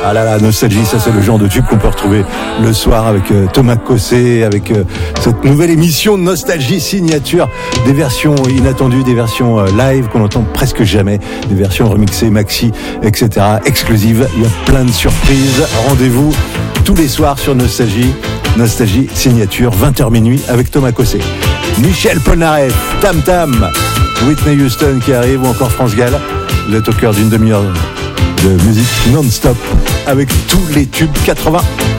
Ah là là, Nostalgie, ça c'est le genre de tube qu'on peut retrouver le soir avec Thomas Cossé, avec cette nouvelle émission de Nostalgie Signature, des versions inattendues, des versions live qu'on entend presque jamais, des versions remixées, maxi, etc., exclusives. Il y a plein de surprises. Rendez-vous tous les soirs sur Nostalgie Signature, 20h minuit avec Thomas Cossé. Michel Polnareff, Tam Tam, Whitney Houston qui arrive ou encore France Gall. Vous êtes au cœur d'une demi-heure de musique non-stop avec tous les tubes 80.